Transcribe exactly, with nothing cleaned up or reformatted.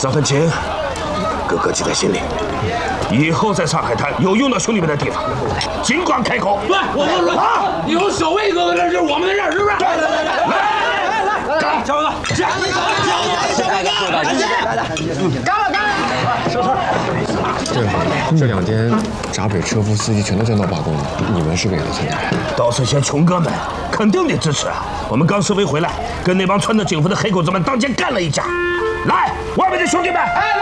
张恨卿，哥哥记在心里。以后在上海滩有用到兄弟们的地方，尽管开口。 对，我跟你说啊，以后小魏哥哥这就是我们的事儿，是不是？对对对对，来来来来，干！小魏哥，干！小魏哥，来来，干了干了！收车。 正好这两天闸北车夫、司机全都见到罢工了，你们是不是也得参加？ 都是些穷哥们，肯定得支持啊！我们刚示威回来，跟那帮穿着警服的黑狗子们当街干了一架。来，外面的兄弟们！